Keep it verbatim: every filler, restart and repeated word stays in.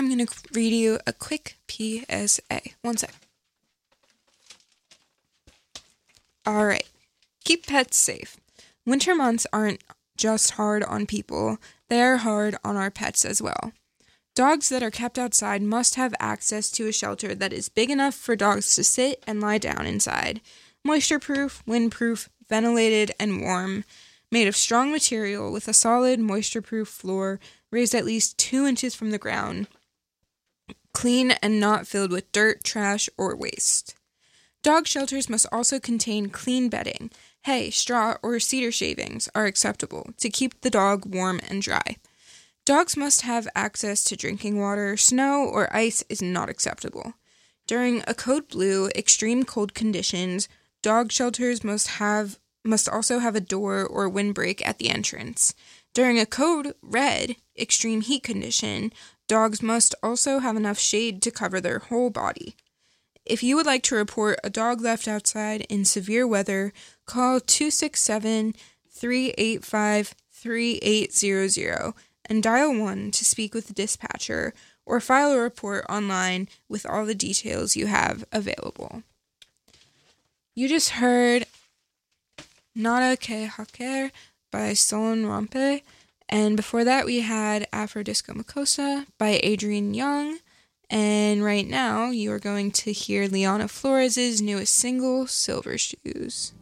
I'm going to read you a quick P S A. One sec. All right. Keep pets safe. Winter months aren't just hard on people, they are hard on our pets as well. Dogs that are kept outside must have access to a shelter that is big enough for dogs to sit and lie down inside. Moisture-proof, wind-proof, ventilated, and warm. Made of strong material with a solid, moisture-proof floor raised at least two inches from the ground. Clean and not filled with dirt, trash, or waste. Dog shelters must also contain clean bedding. Hay, straw, or cedar shavings are acceptable to keep the dog warm and dry. Dogs must have access to drinking water. Snow or ice is not acceptable. During a code blue, extreme cold conditions, dog shelters must have must also have a door or windbreak at the entrance. During a code red, extreme heat condition, dogs must also have enough shade to cover their whole body. If you would like to report a dog left outside in severe weather, call two six seven, three eight five, three eight zero zero and dial one to speak with the dispatcher or file a report online with all the details you have available. You just heard Nada Que Hacer by Solon Rompe, and before that we had Afro Disco Makosa by Adrian Young, and right now you are going to hear Liana Flores' newest single, Silver Shoes.